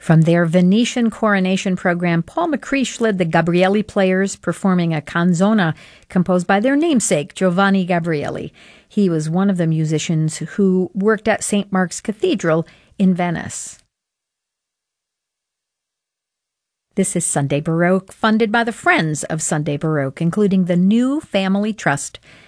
From their Venetian coronation program, Paul McCreesh led the Gabrieli Players, performing a canzona composed by their namesake, Giovanni Gabrieli. He was one of the musicians who worked at St. Mark's Cathedral in Venice. This is Sunday Baroque, funded by the Friends of Sunday Baroque, including the New Family Trust